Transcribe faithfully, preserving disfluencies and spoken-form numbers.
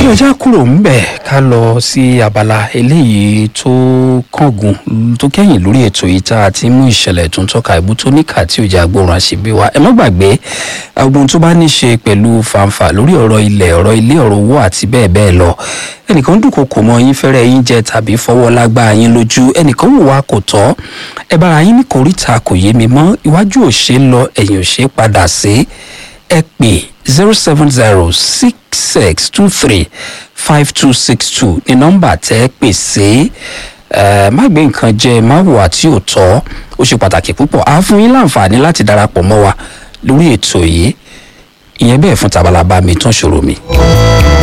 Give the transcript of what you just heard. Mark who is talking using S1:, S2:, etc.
S1: ẹja kúrò ńbẹ̀ ká lọ sí abala eléyìí tó kángun tó kẹ́yìn lórí ètò yìí tá a ti mú ìṣẹ̀lẹ̀ tó ń tọ́ka ìbú tó níkà tí ò jẹ́ agbóhùn àṣìbí wa. ẹ má gbàgbé ohun tó bá ní ṣe pẹ̀lú fàǹfà lórí ọ̀rọ̀ ilẹ̀ ọ̀rọ̀ ilé ọ̀rọ̀ owó àti bẹ́ẹ̀ bẹ́ẹ̀ lọ. ẹnìkan dúnkokò mọ́ yín fẹ́rẹ̀ yín jẹ tàbí fọwọ́ lágbá yín lójú, ẹnìkan wò wá kò tọ́, ẹ bára yín ní kòríta kò yé mi mọ́, iwájú ò ṣe lọ ẹ̀yìn ò ṣe padà sí. ẹ pè zero seven zero six six two three five two six two ní nọ́mbà tẹ́ pè sí. má gbé nǹkan jẹ má wò àti òótọ́, ó ṣe pàtàkì púpọ̀. a fún yín láǹfààní láti darapọ̀ mọ́ wa lórí ètò yìí, ìyẹn bẹ́ẹ̀ fún tabalaba mi tán ṣòro mi.